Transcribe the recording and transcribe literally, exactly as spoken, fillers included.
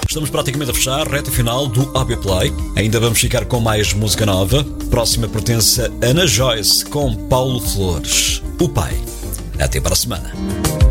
Estamos praticamente a fechar, reta final do A B Play. Ainda vamos ficar com mais música nova. Próxima pertence a Ana Joyce com Paulo Flores, O Pai. Até para a semana.